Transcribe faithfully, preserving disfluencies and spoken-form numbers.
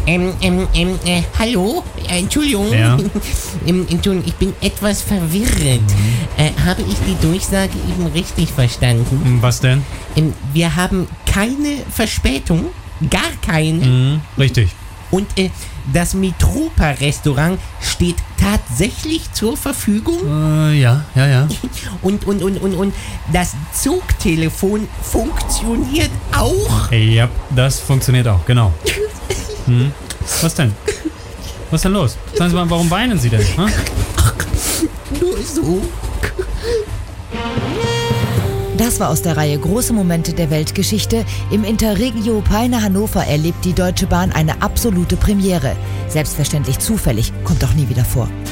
Ähm, ähm, ähm, äh, hallo? Äh, Entschuldigung. Ja. ähm, Entschuldigung, ich bin etwas verwirrt. Mhm. Äh, habe ich die Durchsage eben richtig verstanden? Was denn? Ähm, wir haben keine Verspätung, gar keine. Mhm, richtig. Und äh, das Mitropa-Restaurant steht tatsächlich zur Verfügung. Äh, ja, ja, ja. Und, und, und, und, und das Zugtelefon funktioniert auch. Ja, das funktioniert auch, genau. Hm. Was denn? Was ist denn los? Sagen Sie mal, warum weinen Sie denn? Hm? Nur so. Das war aus der Reihe Große Momente der Weltgeschichte. Im Interregio Peine Hannover erlebt die Deutsche Bahn eine absolute Premiere. Selbstverständlich zufällig, kommt auch nie wieder vor.